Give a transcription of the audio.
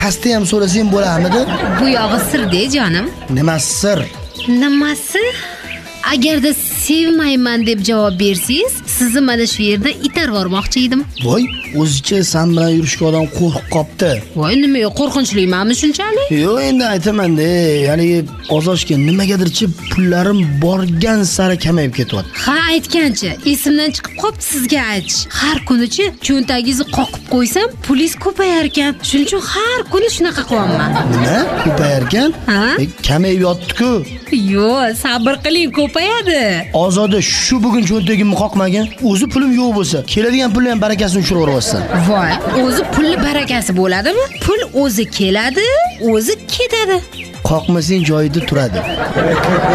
Pastda ham so'rasang bo'larmidi? Bu yog'i sir-de, jonim. Nima sir? Nimasi? Agarda sevmayman deb javob bersangiz, sizni mana shu yerdan itarib yubormoqchi edim. Voy, o'zicha sen bilan yurishga odam qo'rqib qopti. Voy, nima qo'rqinchlimanmi shunchalik? Yo'q, endi aytaman-da, ya'ni ozoshga nimagadirchi pullarim borgan sari kamayib ketyapti. Ha, aytganchi, esimdan chiqib qopti sizga aytish. Har kunichi cho'ntagingizni qoqib qo'ysam, pulingiz ko'payar ekan. Shuning uchun har kuni shunaqa qilaman. Nima? Ko'payar ekan? Ha? Kamayib yotdi-ku. Yo'q, sabr qiling, ko'payadi. Ozoda shu bugun cho'ntagimni qoqmagan, o'zi pulim yo'q bo'lsa, keladigan pulni ham barakasini tushirib yuborsan. Voy, o'zi pulli barakasi bo'ladimi? Pul o'zi keladi, o'zi ketadi. Qoqmasang joyida turadi.